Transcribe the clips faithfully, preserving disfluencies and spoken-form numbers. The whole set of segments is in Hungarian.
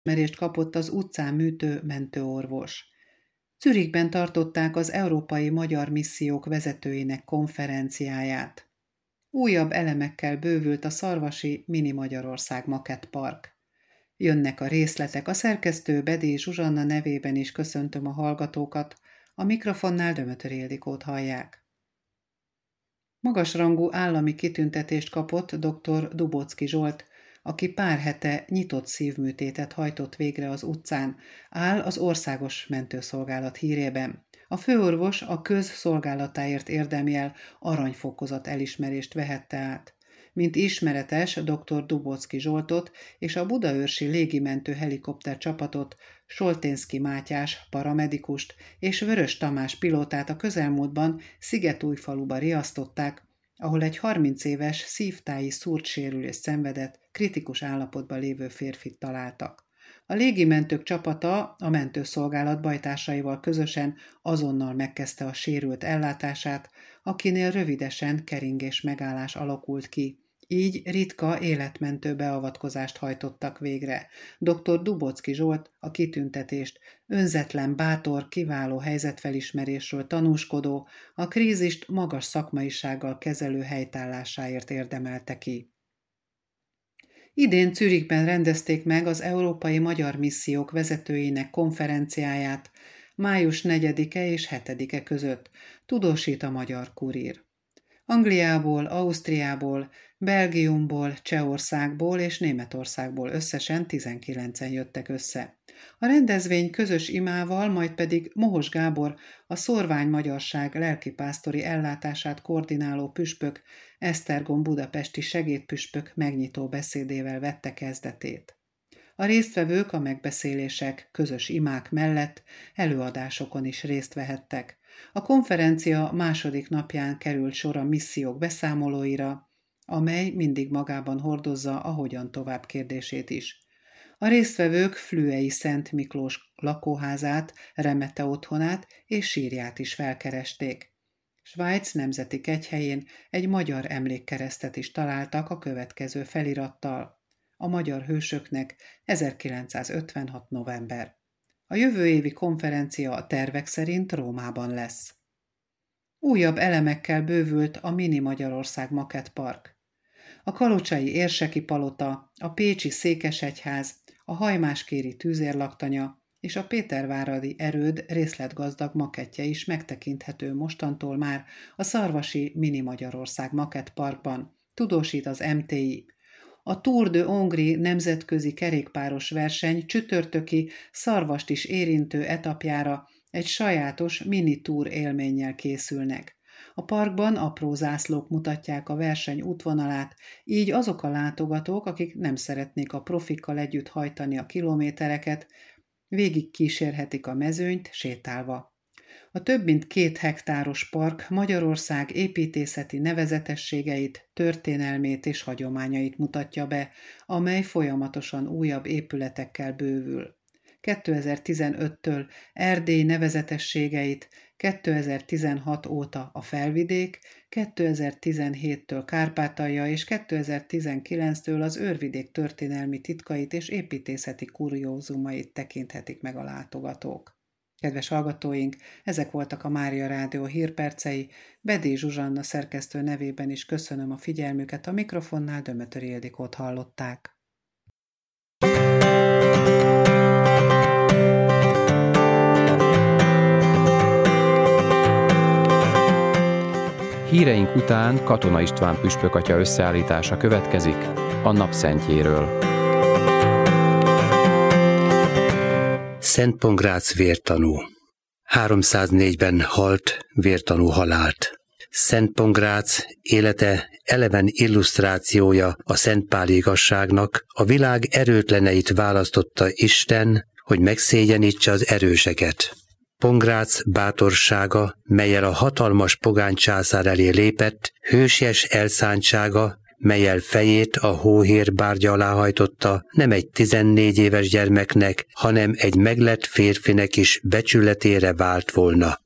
Elismerést kapott az utcán műtő mentőorvos. Zürichben tartották az Európai Magyar Missziók vezetőinek konferenciáját. Újabb elemekkel bővült a szarvasi Mini Magyarország makettpark. Jönnek a részletek, a szerkesztő Bedély Zsuzsanna nevében is köszöntöm a hallgatókat, a mikrofonnál Dömötör Ildikót hallják. Magasrangú állami kitüntetést kapott dr. Dubocki Zsolt, aki pár hete nyitott szívműtétet hajtott végre az utcán, áll az Országos Mentőszolgálat hírében. A főorvos a közszolgálatáért érdemjel aranyfokozat elismerést vehette át. Mint ismeretes, dr. Dubocki Zsoltot és a budaörsi légimentő helikopter csapatot, Solténszky Mátyás paramedikust és Vörös Tamás pilótát a közelmúltban Szigetújfaluba riasztották, ahol egy harminc éves szívtáji szúrtsérülést szenvedett, kritikus állapotban lévő férfit találtak. A légimentők csapata a mentőszolgálat bajtársaival közösen azonnal megkezdte a sérült ellátását, akinél rövidesen keringés megállás alakult ki. Így ritka életmentő beavatkozást hajtottak végre. dr. Dubocki Zsolt a kitüntetést önzetlen, bátor, kiváló helyzetfelismerésről tanúskodó, a krízist magas szakmaisággal kezelő helytállásáért érdemelte ki. Idén Zürichben rendezték meg az Európai Magyar Missziók vezetőinek konferenciáját május negyedike és hetedike között, tudósít a Magyar Kurír. Angliából, Ausztriából, Belgiumból, Csehországból és Németországból összesen tizenkilencen jöttek össze. A rendezvény közös imával, majd pedig Mohos Gábor, a Szorvány Magyarság lelkipásztori ellátását koordináló püspök, Esztergom budapesti segédpüspök megnyitó beszédével vette kezdetét. A résztvevők a megbeszélések, közös imák mellett előadásokon is részt vehettek. A konferencia második napján került sor a missziók beszámolóira, amely mindig magában hordozza a hogyan tovább kérdését is. A résztvevők Flüei Szent Miklós lakóházát, remete otthonát és sírját is felkeresték. Svájc nemzeti kegyhelyén egy magyar emlékkeresztet is találtak a következő felirattal: a magyar hősöknek ezerkilencszázötvenhat. november. A jövő évi konferencia a tervek szerint Rómában lesz. Újabb elemekkel bővült a Mini Magyarország makettpark. A kalocsai érseki palota, a pécsi székesegyház, a hajmáskéri tűzérlaktanya és a péterváradi erőd részletgazdag makettje is megtekinthető mostantól már a szarvasi Mini Magyarország makettparkban, tudósít az em té i. A Tour de Hongrie nemzetközi kerékpáros verseny csütörtöki, Szarvast is érintő etapjára egy sajátos mini-túr élménnyel készülnek. A parkban apró zászlók mutatják a verseny útvonalát, így azok a látogatók, akik nem szeretnék a profikkal együtt hajtani a kilométereket, végig kísérhetik a mezőnyt sétálva. A több mint két hektáros park Magyarország építészeti nevezetességeit, történelmét és hagyományait mutatja be, amely folyamatosan újabb épületekkel bővül. kétezer-tizenöttől Erdély nevezetességeit, kétezer-tizenhat óta a Felvidék, kétezer-tizenhéttől Kárpátalja és kétezer-tizenkilenctől az Őrvidék történelmi titkait és építészeti kuriózumait tekinthetik meg a látogatók. Kedves hallgatóink, ezek voltak a Mária Rádió hírpercei. Bedély Zsuzsanna szerkesztő nevében is köszönöm a figyelmüket, a mikrofonnál Dömötör Ildikót hallották. Híreink után Katona István püspökatya összeállítása következik a napszentjéről. Szent Pongrác vértanú. háromszáznégyben halt vértanú halált. Szent Pongrác élete eleven illusztrációja a szentpáli igazságnak, a világ erőtleneit választotta Isten, hogy megszégyenítse az erőseket. Pongrác bátorsága, mellyel a hatalmas pogány császár elé lépett, hősies elszántsága, mellyel fejét a hóhér bárgya alá hajtotta, nem egy tizennégy éves gyermeknek, hanem egy meglett férfinek is becsületére vált volna.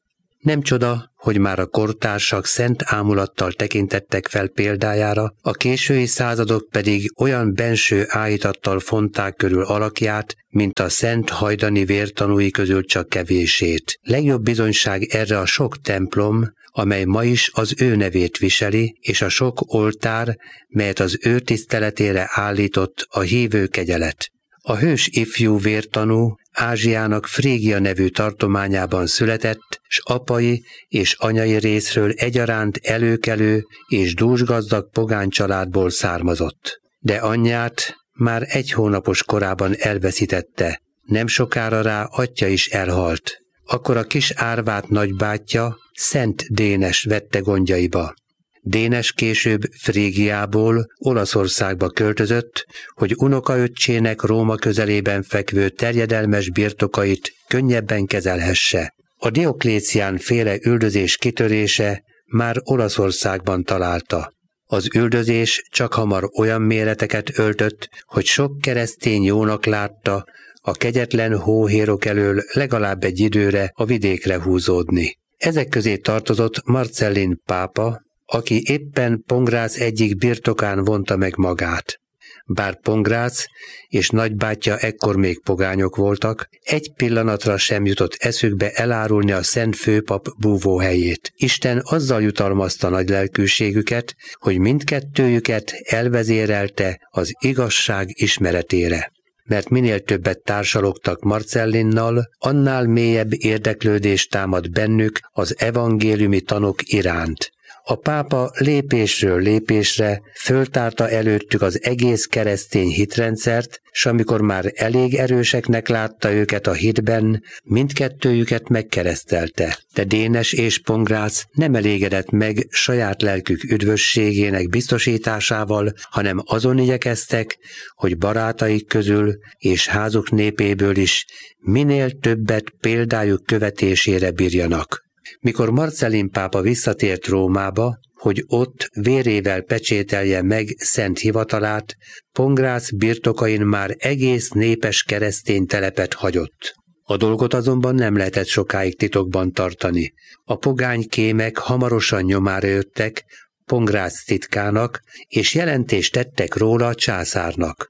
Nem csoda, hogy már a kortársak szent ámulattal tekintettek fel példájára, a késői századok pedig olyan benső áhítattal fonták körül alakját, mint a szent hajdani vértanúi közül csak kevését. Legjobb bizonyság erre a sok templom, amely ma is az ő nevét viseli, és a sok oltár, melyet az ő tiszteletére állított a hívő kegyelet. A hős ifjú vértanú Ázsiának Frígia nevű tartományában született, s apai és anyai részről egyaránt előkelő és dúsgazdag pogány családból származott. De anyját már egy hónapos korában elveszítette, nem sokára rá atya is elhalt. Akkor a kis árvát nagybátyja, Szent Dénes vette gondjaiba. Dénes később Frígiából Olaszországba költözött, hogy unokaöccsének Róma közelében fekvő terjedelmes birtokait könnyebben kezelhesse. A Dioklécián féle üldözés kitörése már Olaszországban találta. Az üldözés csak hamar olyan méreteket öltött, hogy sok keresztény jónak látta a kegyetlen hóhérok elől legalább egy időre a vidékre húzódni. Ezek közé tartozott Marcellin pápa, aki éppen Pongrác egyik birtokán vonta meg magát. Bár Pongrác és nagybátyja ekkor még pogányok voltak, egy pillanatra sem jutott eszükbe elárulni a szent főpap búvóhelyét. Isten azzal jutalmazta nagy lelkűségüket, hogy mindkettőjüket elvezérelte az igazság ismeretére. Mert minél többet társalogtak Marcellinnal, annál mélyebb érdeklődés támad bennük az evangéliumi tanok iránt. A pápa lépésről lépésre föltárta előttük az egész keresztény hitrendszert, s amikor már elég erőseknek látta őket a hitben, mindkettőjüket megkeresztelte. De Dénes és Pongrác nem elégedett meg saját lelkük üdvösségének biztosításával, hanem azon igyekeztek, hogy barátaik közül és házuk népéből is minél többet példájuk követésére bírjanak. Mikor Marcellin pápa visszatért Rómába, hogy ott vérével pecsételje meg szent hivatalát, Pongrác birtokain már egész népes keresztény telepet hagyott. A dolgot azonban nem lehetett sokáig titokban tartani. A pogány kémek hamarosan nyomára jöttek Pongrác titkának, és jelentést tettek róla a császárnak.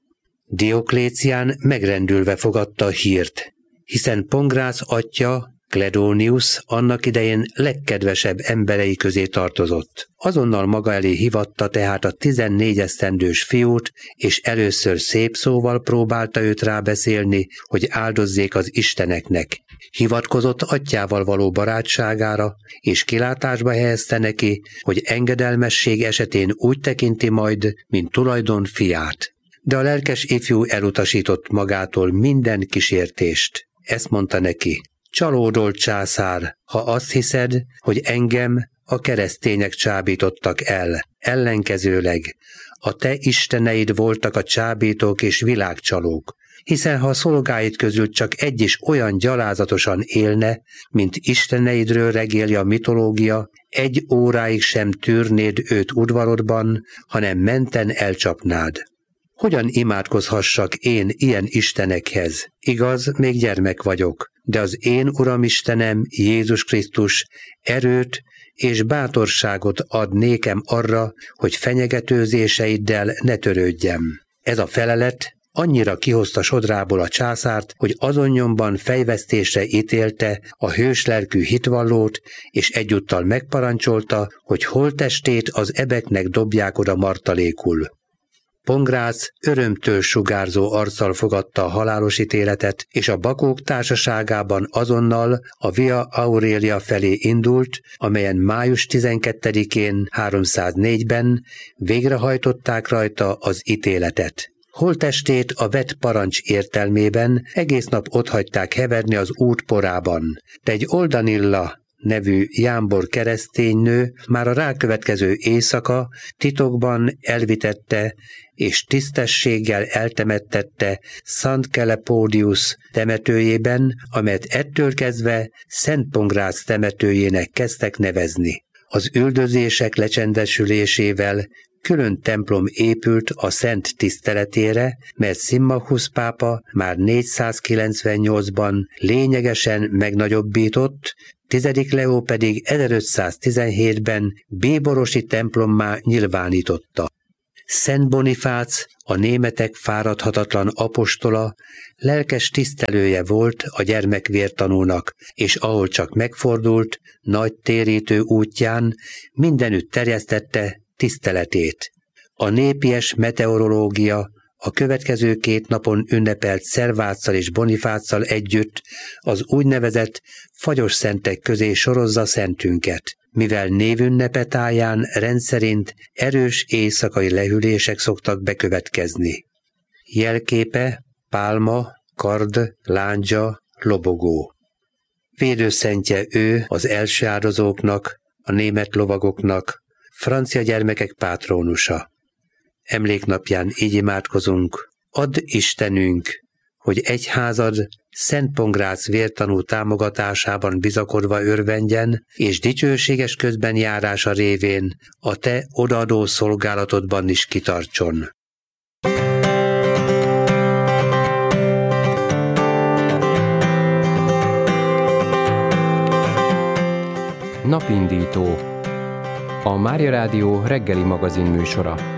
Dioklécián megrendülve fogadta a hírt, hiszen Pongrác atya, Kledónius annak idején legkedvesebb emberei közé tartozott. Azonnal maga elé hivatta tehát a tizennégy esztendős fiút, és először szép szóval próbálta őt rábeszélni, hogy áldozzék az isteneknek. Hivatkozott atyával való barátságára, és kilátásba helyezte neki, hogy engedelmesség esetén úgy tekinti majd, mint tulajdon fiát. De a lelkes ifjú elutasított magától minden kísértést. Ezt mondta neki: csalódol császár, ha azt hiszed, hogy engem a keresztények csábítottak el. Ellenkezőleg a te isteneid voltak a csábítók és világcsalók, hiszen ha a szolgáid közül csak egy is olyan gyalázatosan élne, mint isteneidről regéli a mitológia, egy óráig sem tűrnéd őt udvarodban, hanem menten elcsapnád. Hogyan imádkozhassak én ilyen istenekhez? Igaz, még gyermek vagyok, de az én Uram Istenem, Jézus Krisztus erőt és bátorságot ad nékem arra, hogy fenyegetőzéseiddel ne törődjem. Ez a felelet annyira kihozta sodrából a császárt, hogy azon nyomban fejvesztésre ítélte a hőslelkű hitvallót, és egyúttal megparancsolta, hogy holttestét az ebeknek dobják oda martalékul. Pongrác örömtől sugárzó arccal fogadta a halálos ítéletet, és a bakók társaságában azonnal a Via Aurelia felé indult, amelyen május tizenkettedikén háromszáznégyben végrehajtották rajta az ítéletet. Holttestét a vett parancs értelmében egész nap otthagyták heverni az út porában, de egy Oldanilla nevű jámbor kereszténynő már a rákövetkező éjszaka titokban elvitette és tisztességgel eltemettette Szent Kelepódius temetőjében, amelyet ettől kezdve Szent Pongrác temetőjének kezdtek nevezni. Az üldözések lecsendesülésével külön templom épült a szent tiszteletére, mert Szimmachus pápa már négyszázkilencvennyolcban lényegesen megnagyobbított, tizedik Leó pedig ezerötszáztizenhétben bíborosi templommá nyilvánította. Szent Bonifác, a németek fáradhatatlan apostola, lelkes tisztelője volt a gyermekvértanúnak, és ahol csak megfordult, nagy térítő útján mindenütt terjesztette tiszteletét. A népies meteorológia a következő két napon ünnepelt Szerváccal és Bonifáccal együtt az úgynevezett fagyos szentek közé sorozza szentünket, mivel névünnepe táján rendszerint erős éjszakai lehűlések szoktak bekövetkezni. Jelképe pálma, kard, lándzsa, lobogó. Védőszentje ő az első áldozóknak, a német lovagoknak, francia gyermekek pátrónusa. Emléknapján így imádkozunk: add Istenünk, hogy egyházad Szent Pongrác vértanú támogatásában bizakodva örvendjen, és dicsőséges közbenjárása révén a te odaadó szolgálatodban is kitartson. Napindító. A Mária Rádió reggeli magazin műsora.